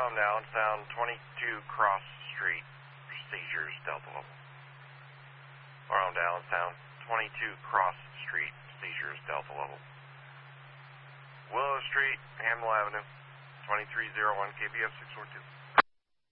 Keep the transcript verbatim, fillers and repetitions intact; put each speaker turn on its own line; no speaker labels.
Arm down, sound twenty-two Cross Street, seizures Delta level. Arm down, sound twenty-two Cross Street, seizures Delta level. Willow Street, Hamill Avenue, twenty-three oh one K B F six four two.